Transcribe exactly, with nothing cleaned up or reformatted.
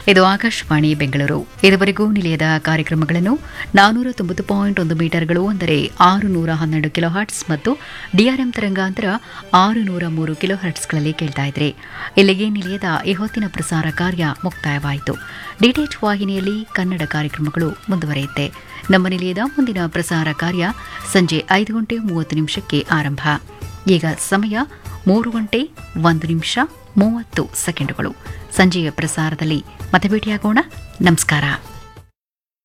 ಇದು ಆಕಾಶವಾಣಿ ಬೆಂಗಳೂರು. ಇದುವರೆಗೂ ನಿಲಯದ ಕಾರ್ಯಕ್ರಮಗಳನ್ನು ನಾನೂರ ತೊಂಬತ್ತು ಪಾಯಿಂಟ್ ಒಂದು ಮೀಟರ್ಗಳು ಅಂದರೆ ಆರು ನೂರ ಹನ್ನೆರಡು ಕಿಲೋ ಹರ್ಟ್ಸ್ ಮತ್ತು ಡಿಆರ್ಎಂ ತರಂಗಾಂತರ ಆರು ನೂರ ಮೂರು ಕಿಲೋ ಹರ್ಟ್ಸ್ಗಳಲ್ಲಿ ಕೇಳ್ತಾ ಇದ್ರೆ. ಇಲ್ಲಿಗೆ ನಿಲಯದ ಈ ಹೊತ್ತಿನ ಪ್ರಸಾರ ಕಾರ್ಯ ಮುಕ್ತಾಯವಾಯಿತು. ಡಿಟಿಎಚ್ ವಾಹಿನಿಯಲ್ಲಿ ಕನ್ನಡ ಕಾರ್ಯಕ್ರಮಗಳು ಮುಂದುವರಿಯುತ್ತೆ. ನಮ್ಮ ನಿಲಯದ ಮುಂದಿನ ಪ್ರಸಾರ ಕಾರ್ಯ ಸಂಜೆ ಐದು ಗಂಟೆ ಮೂವತ್ತು ನಿಮಿಷಕ್ಕೆ ಆರಂಭ. ಈಗ ಸಮಯ ಮೂರು ಗಂಟೆ ಒಂದು ನಿಮಿಷ ಮೂವತ್ತು ಸೆಕೆಂಡುಗಳು. ಸಂಜೆಯ ಪ್ರಸಾರದಲ್ಲಿ ಮತ್ತೆ ಭೇಟಿಯಾಗೋಣ. ನಮಸ್ಕಾರ.